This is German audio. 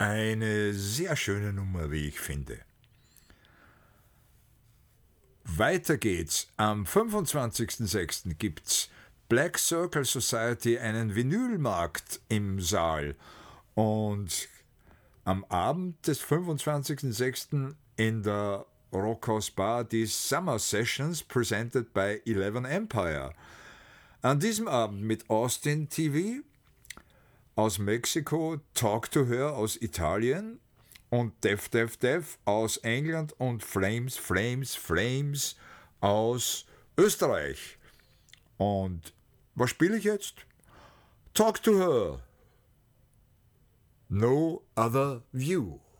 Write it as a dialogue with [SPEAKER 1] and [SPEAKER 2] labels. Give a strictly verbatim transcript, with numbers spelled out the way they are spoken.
[SPEAKER 1] Eine sehr schöne Nummer, wie ich finde. Weiter geht's. Am fünfundzwanzigsten sechsten gibt's Black Circle Society einen Vinylmarkt im Saal. Und am Abend des fünfundzwanzigsten sechsten in der Rockhaus Bar die Summer Sessions presented by Eleven Empire. An diesem Abend mit Austin T V aus Mexiko, Talk to Her aus Italien und Def Def Def aus England und Flames, Flames, Flames aus Österreich. Und was spiele ich jetzt? Talk to Her. No Other View.